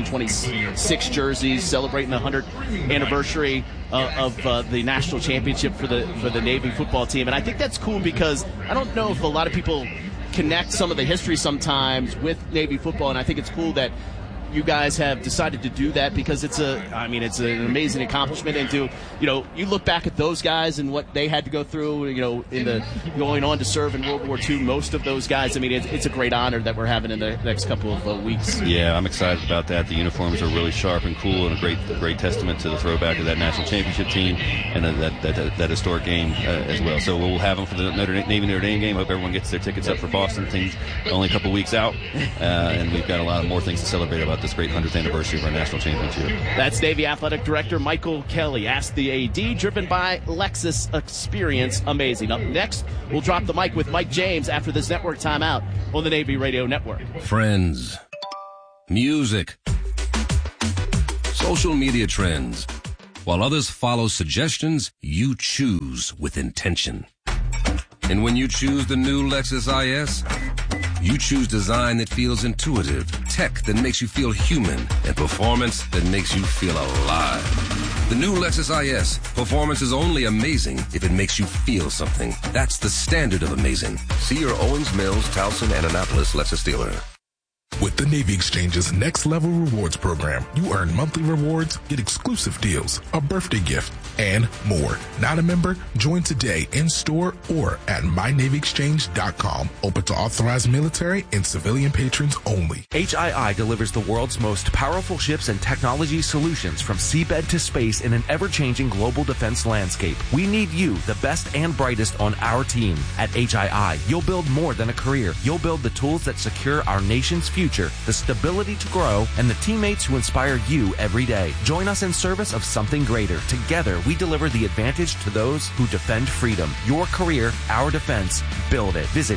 1926 jerseys celebrating the 100th anniversary of the national championship for the Navy football team. And I think that's cool because I don't know if a lot of people connect some of the history sometimes with Navy football, and I think it's cool that you guys have decided to do that because it's an amazing accomplishment. And you look back at those guys and what they had to go through, in the going on to serve in World War II, most of those guys, it's a great honor that we're having in the next couple of weeks.
Yeah, I'm excited about that. The uniforms are really sharp and cool, and a great testament to the throwback of that national championship team and that historic game as well. So we'll have them for the Navy Notre Dame game. Hope everyone gets their tickets up for Boston. Things only a couple weeks out, and we've got a lot of more things to celebrate about this great 100th anniversary of our national championship.
That's Navy Athletic Director Michael Kelly. Ask the AD, driven by Lexus. Experience amazing. Up next, we'll drop the mic with Mike James after this network timeout on the Navy Radio Network.
Friends, music, social media trends. While others follow suggestions, you choose with intention. And when you choose the new Lexus IS, you choose design that feels intuitive, tech that makes you feel human, and performance that makes you feel alive. The new Lexus IS, performance is only amazing if it makes you feel something. That's the standard of amazing. See your Owens Mills, Towson, and Annapolis Lexus dealer.
With the Navy Exchange's Next Level Rewards program, you earn monthly rewards, get exclusive deals, a birthday gift, and more. Not a member? Join today in store or at mynavyexchange.com. Open to authorized military and civilian patrons only.
HII delivers the world's most powerful ships and technology solutions from seabed to space in an ever-changing global defense landscape. We need you, the best and brightest, on our team. At HII, you'll build more than a career. You'll build the tools that secure our nation's future, the stability to grow, and the teammates who inspire you every day. Join us in service of something greater. Together, we deliver the advantage to those who defend freedom. Your career, our defense. Build it. Visit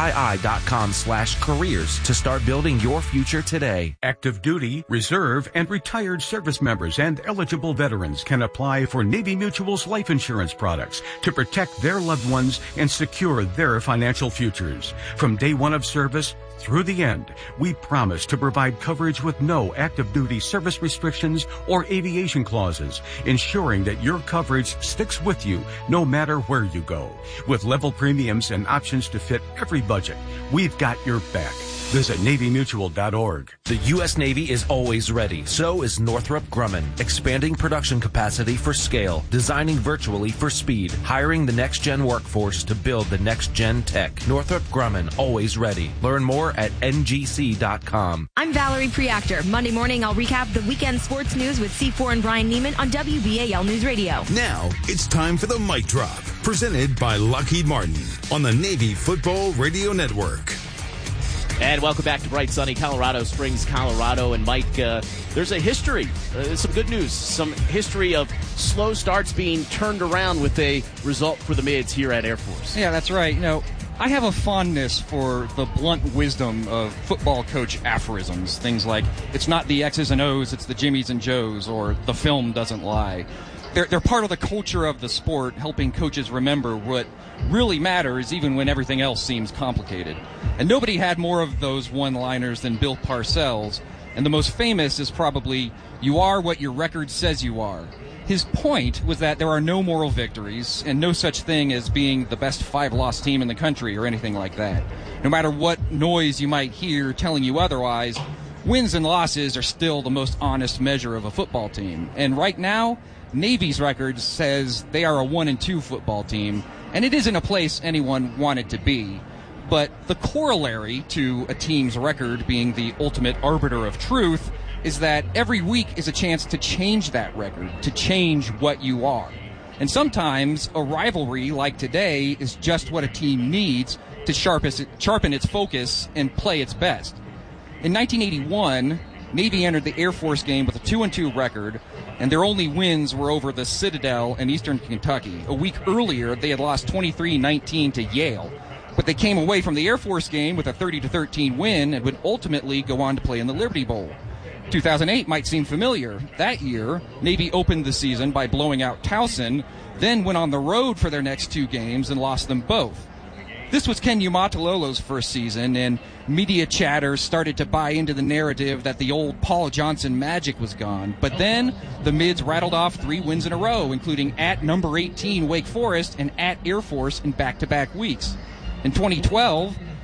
HII.com/careers to start building your future today.
Active duty, reserve, and retired service members and eligible veterans can apply for Navy Mutual's life insurance products to protect their loved ones and secure their financial futures. From day one of service through the end, we promise to provide coverage with no active duty service restrictions or aviation clauses, ensuring that your coverage sticks with you no matter where you go. With level premiums and options to fit every budget, we've got your back. Visit NavyMutual.org.
The U.S. Navy is always ready. So is Northrop Grumman. Expanding production capacity for scale. Designing virtually for speed. Hiring the next-gen workforce to build the next-gen tech. Northrop Grumman, always ready. Learn more at ngc.com.
I'm Valerie Preactor. Monday morning, I'll recap the weekend sports news with C4 and Brian Neiman on WBAL News Radio.
Now, it's time for the Mic Drop. Presented by Lockheed Martin on the Navy Football Radio Network.
And welcome back to bright, sunny Colorado Springs, Colorado. And Mike, there's a history, some good news, some history of slow starts being turned around with a result for the Mids here at Air Force.
Yeah, that's right. I have a fondness for the blunt wisdom of football coach aphorisms. Things like, it's not the X's and O's, it's the Jimmies and Joes, or the film doesn't lie. They're part of the culture of the sport, helping coaches remember what really matters even when everything else seems complicated. And nobody had more of those one-liners than Bill Parcells, and the most famous is probably, you are what your record says you are. His point was that there are no moral victories and no such thing as being the best 5-loss team in the country or anything like that. No matter what noise you might hear telling you otherwise, wins and losses are still the most honest measure of a football team. And right now, Navy's record says they are a 1-2 football team, and it isn't a place anyone wanted to be. But the corollary to a team's record being the ultimate arbiter of truth is that every week is a chance to change that record, to change what you are. And sometimes a rivalry like today is just what a team needs to sharpen its focus and play its best. In 1981, Navy entered the Air Force game with a 2-2 record, and their only wins were over the Citadel and Eastern Kentucky. A week earlier, they had lost 23-19 to Yale. But they came away from the Air Force game with a 30-13 win and would ultimately go on to play in the Liberty Bowl. 2008 might seem familiar. That year, Navy opened the season by blowing out Towson, then went on the road for their next 2 games and lost them both. This was Ken Umatalolo's first season, and media chatter started to buy into the narrative that the old Paul Johnson magic was gone. But then the Mids rattled off 3 wins in a row, including at number 18 Wake Forest and at Air Force in back-to-back weeks. In 2012,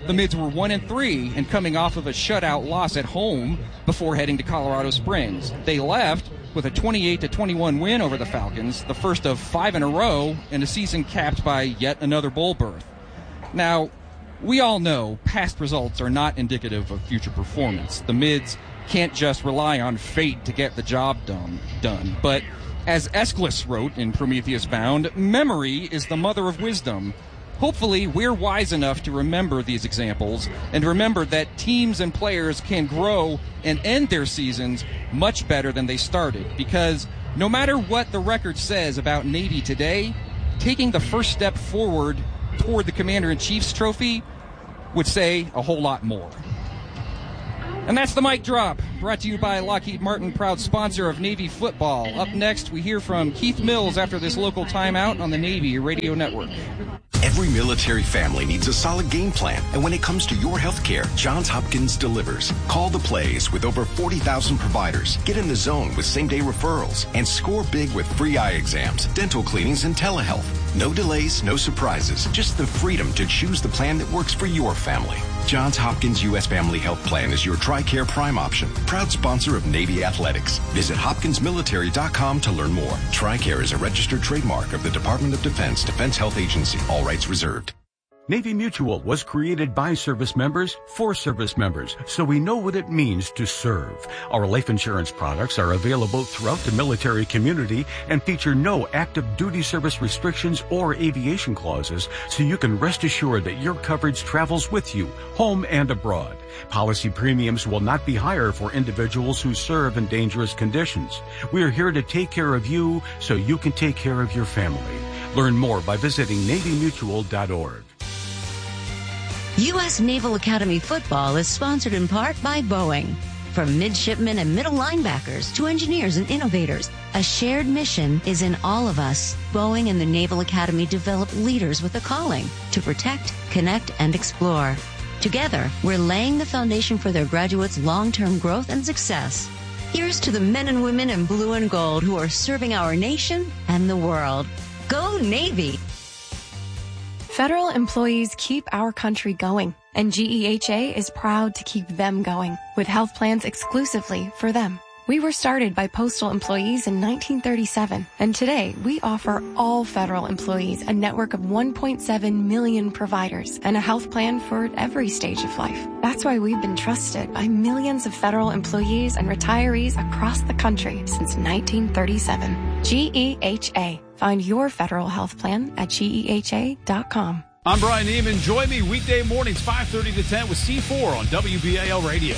the Mids were 1-3 and coming off of a shutout loss at home before heading to Colorado Springs. They left with a 28-21 win over the Falcons, the first of 5 in a row, and a season capped by yet another bowl berth. Now, we all know past results are not indicative of future performance. The Mids can't just rely on fate to get the job done. But as Aeschylus wrote in Prometheus Bound, memory is the mother of wisdom. Hopefully, we're wise enough to remember these examples and remember that teams and players can grow and end their seasons much better than they started. Because no matter what the record says about Navy today, taking the first step forward toward the Commander-in-Chief's trophy would say a whole lot more. And that's the mic drop, brought to you by Lockheed Martin, proud sponsor of Navy football. Up next, we hear from Keith Mills after this local timeout on the Navy Radio Network.
Every military family needs a solid game plan. And when it comes to your health care, Johns Hopkins delivers. Call the plays with over 40,000 providers. Get in the zone with same-day referrals. And score big with free eye exams, dental cleanings, and telehealth. No delays, no surprises. Just the freedom to choose the plan that works for your family. Johns Hopkins U.S. Family Health Plan is your TRICARE Prime option. Proud sponsor of Navy Athletics. Visit hopkinsmilitary.com to learn more. TRICARE is a registered trademark of the Department of Defense, Defense Health Agency. All rights reserved.
Navy Mutual was created by service members for service members, so we know what it means to serve. Our life insurance products are available throughout the military community and feature no active duty service restrictions or aviation clauses, so you can rest assured that your coverage travels with you, home and abroad. Policy premiums will not be higher for individuals who serve in dangerous conditions. We are here to take care of you so you can take care of your family. Learn more by visiting NavyMutual.org.
U.S. Naval Academy football is sponsored in part by Boeing. From midshipmen and middle linebackers to engineers and innovators, a shared mission is in all of us. Boeing and the Naval Academy develop leaders with a calling to protect, connect, and explore. Together, we're laying the foundation for their graduates' long-term growth and success. Here's to the men and women in blue and gold who are serving our nation and the world. Go Navy!
Federal employees keep our country going, and GEHA is proud to keep them going with health plans exclusively for them. We were started by postal employees in 1937, and today we offer all federal employees a network of 1.7 million providers and a health plan for every stage of life. That's why we've been trusted by millions of federal employees and retirees across the country since 1937. GEHA. Find your federal health plan at GEHA.com.
I'm Brian Neiman. Join me weekday mornings 5:30 to 10 with C4 on WBAL Radio.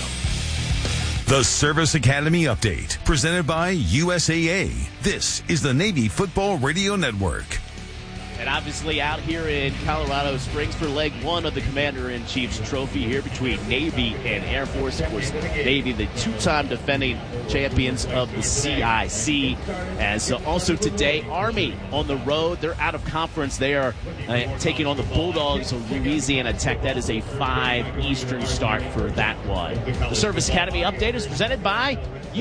The Service Academy Update, presented by USAA. This is the Navy Football Radio Network.
And obviously out here in Colorado Springs for leg one of the Commander-in-Chief's trophy here between Navy and Air Force. Of course, Navy, the two-time defending champions of the CIC. As also today, Army on the road. They're out of conference. They are taking on the Bulldogs of Louisiana Tech. That is a 5 Eastern start for that one. The Service Academy Update is presented by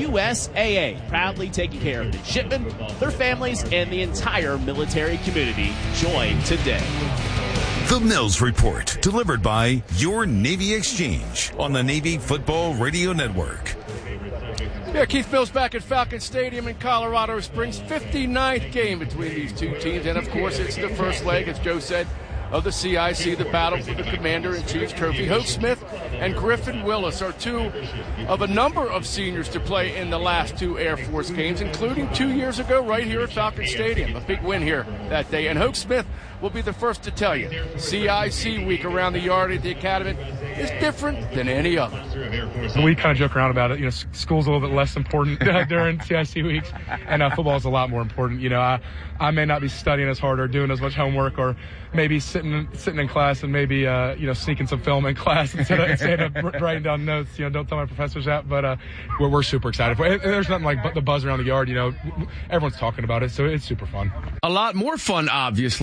USAA, proudly taking care of midshipmen, their families, and the entire military community. Join today.
The Mills Report, delivered by your Navy Exchange on the Navy Football Radio Network.
Yeah, Keith Mills back at Falcon Stadium in Colorado Springs. 59th game between these two teams. And, of course, it's the first leg, as Joe said, of the CIC, the battle for the Commander-in-Chief's trophy. Hope Smith and Griffin Willis are two of a number of seniors to play in the last two Air Force games, including 2 years ago right here at Falcon Stadium. A big win here that day. And Hope Smith will be the first to tell you, CIC week around the yard at the Academy is different than any other.
We kind of joke around about it. You know, school's a little bit less important during CIC weeks, and football is a lot more important. You know, I may not be studying as hard or doing as much homework, or maybe sitting in class and maybe sneaking some film in class instead of writing down notes. You know, don't tell my professors that. But we're super excited for it. And there's nothing like the buzz around the yard. You know, everyone's talking about it, so it's super fun.
A lot more fun, obviously, if the Mids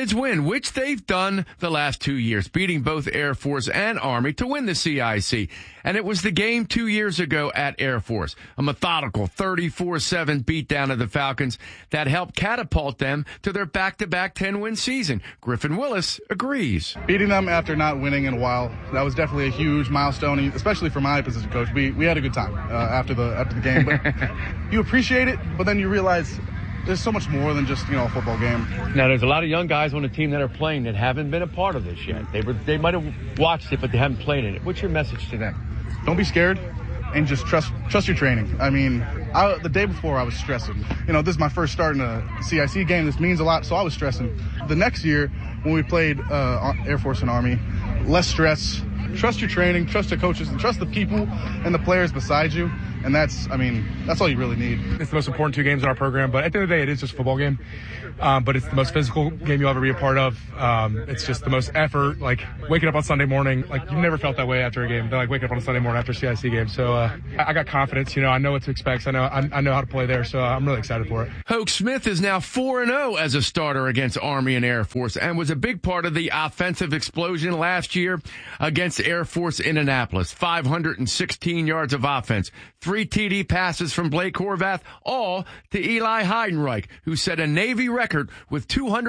Mids win, which they've done the last 2 years, beating both Air Force and Army to win the CIC. And it was the game 2 years ago at Air Force, a methodical 34-7 beatdown of the Falcons that helped catapult them to their back-to-back 10-win season. Griffin Willis agrees.
Beating them after not winning in a while, that was definitely a huge milestone, especially for my position coach. We had a good time after the game. But you appreciate it, but then you realize there's so much more than just, a football game.
Now, there's a lot of young guys on the team that are playing that haven't been a part of this yet. They might have watched it, but they haven't played in it. What's your message to them?
Don't be scared and just trust your training. I mean, the day before I was stressing. This is my first start in a CIC game. This means a lot, so I was stressing. The next year, when we played Air Force and Army, less stress. Trust your training, trust the coaches, and trust the people and the players beside you. And that's all you really need.
It's the most important 2 games in our program, but at the end of the day, it is just a football game. But it's the most physical game you'll ever be a part of. It's just the most effort, like waking up on Sunday morning. Like, you've never felt that way after a game. Like waking up on a Sunday morning after a CIC game. So I got confidence. I know what to expect. I know how to play there. So I'm really excited for it.
Hoke Smith is now 4-0 as a starter against Army and Air Force and was a big part of the offensive explosion last year against Air Force in Annapolis. 516 yards of offense, 3 TD passes from Blake Horvath, all to Eli Heidenreich, who set a Navy record with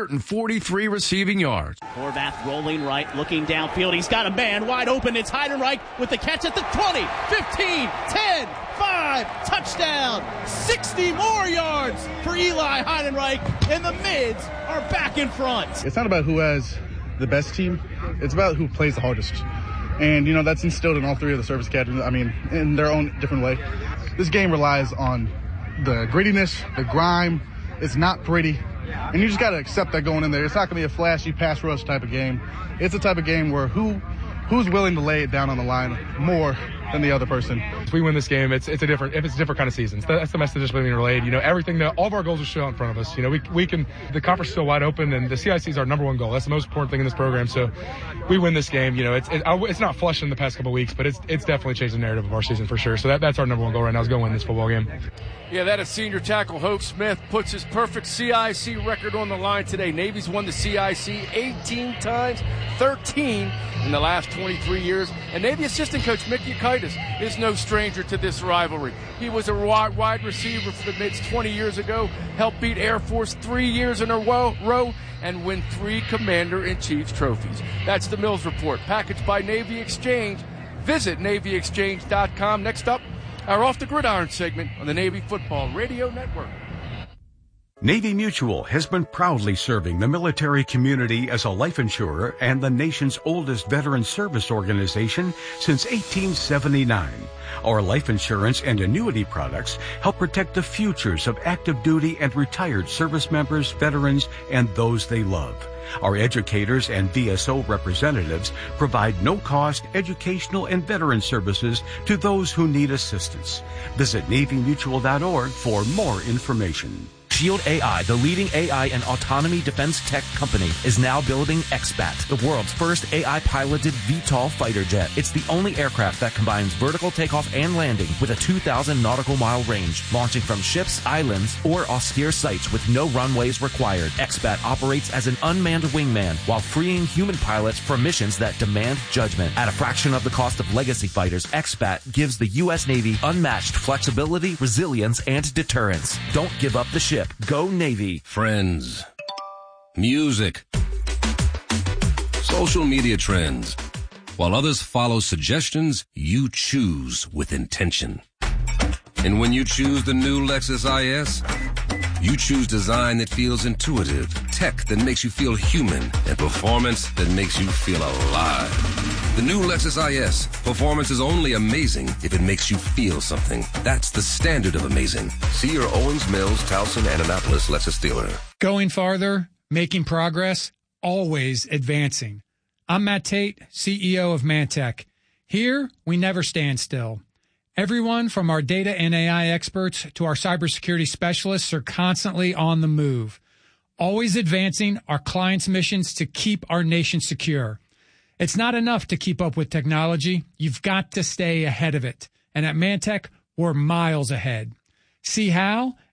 243 receiving yards.
Horvath rolling right, looking downfield. He's got a man wide open. It's Heidenreich with the catch at the 20, 15, 10, 5, touchdown, 60 more yards for Eli Heidenreich, and the Mids are back in front.
It's not about who has the best team. It's about who plays the hardest. And, that's instilled in all 3 of the service academies, in their own different way. This game relies on the grittiness, the grime. It's not pretty. And you just got to accept that going in there. It's not going to be a flashy pass rush type of game. It's a type of game where who's willing to lay it down on the line more than the other person.
If we win this game, it's a different kind of season. That's the message that's being relayed. Everything, all of our goals are still in front of us. We can, the conference is still wide open, and the CIC is our number 1 goal. That's the most important thing in this program. So we win this game. It's not flushed in the past couple of weeks, but it's definitely changed the narrative of our season for sure. So that's our number 1 goal right now, is go win this football game.
Yeah, that is senior tackle Hoke Smith puts his perfect CIC record on the line today. Navy's won the CIC 18 times, 13 in the last 23 years. And Navy assistant coach Mickey Kaitis is no stranger to this rivalry. He was a wide receiver for the Mids 20 years ago, helped beat Air Force 3 years in a row, and win 3 Commander-in-Chief's trophies. That's the Mills Report, packaged by Navy Exchange. Visit NavyExchange.com. Next up, our Off the Gridiron segment on the Navy Football Radio Network.
Navy Mutual has been proudly serving the military community as a life insurer and the nation's oldest veteran service organization since 1879. Our life insurance and annuity products help protect the futures of active duty and retired service members, veterans, and those they love. Our educators and VSO representatives provide no-cost educational and veteran services to those who need assistance. Visit NavyMutual.org for more information.
Shield AI, the leading AI and autonomy defense tech company, is now building XBAT, the world's first AI-piloted VTOL fighter jet. It's the only aircraft that combines vertical takeoff and landing with a 2,000 nautical mile range, launching from ships, islands, or austere sites with no runways required. XBAT operates as an unmanned wingman while freeing human pilots for missions that demand judgment. At a fraction of the cost of legacy fighters, XBAT gives the U.S. Navy unmatched flexibility, resilience, and deterrence. Don't give up the ship. Go Navy.
Friends. Music. Social media trends. While others follow suggestions, you choose with intention. And when you choose the new Lexus IS, you choose design that feels intuitive, tech that makes you feel human, and performance that makes you feel alive. The new Lexus IS. Performance is only amazing if it makes you feel something. That's the standard of amazing. See your Owens Mills, Towson, and Annapolis Lexus dealer.
Going farther, making progress, always advancing. I'm Matt Tate, CEO of Mantech. Here, we never stand still. Everyone from our data and AI experts to our cybersecurity specialists are constantly on the move, always advancing our clients' missions to keep our nation secure. It's not enough to keep up with technology. You've got to stay ahead of it. And at Mantech, we're miles ahead. See how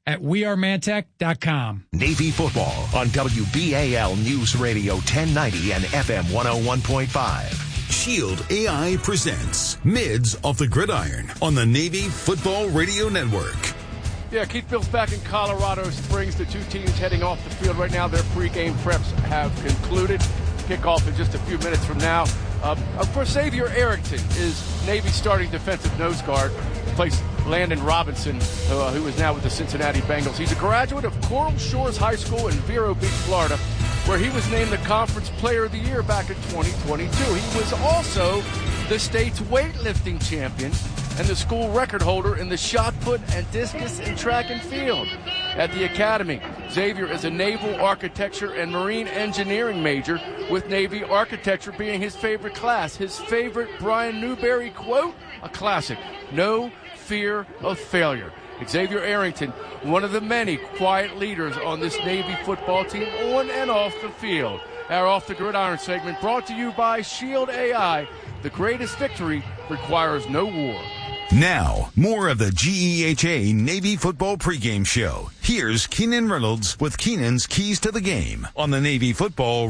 at wearemantech.com.
Navy football on WBAL News Radio 1090 and FM 101.5.
Shield AI presents Mids Off the Gridiron on the Navy Football Radio Network.
Yeah, Keith Bill's back in Colorado Springs. The two teams heading off the field right now. Their pregame preps have concluded. Kickoff in just a few minutes from now. Of course, Xavier Arrington is Navy's starting defensive nose guard. Replaced Landon Robinson, who is now with the Cincinnati Bengals. He's a graduate of Coral Shores High School in Vero Beach, Florida, where he was named the Conference Player of the Year back in 2022. He was also the state's weightlifting champion and the school record holder in the shot put and discus and track and field. At the academy, Xavier is a naval architecture and marine engineering major, with Navy architecture being his favorite class. His favorite Brian Newberry quote, a classic: "No fear of failure." Xavier Arrington, one of the many quiet leaders on this Navy football team on and off the field. Our Off the Gridiron segment brought to you by Shield AI. The greatest victory requires no war.
Now, more of the GEHA Navy Football Pregame Show. Here's Keenan Reynolds with Keenan's Keys to the Game on the Navy Football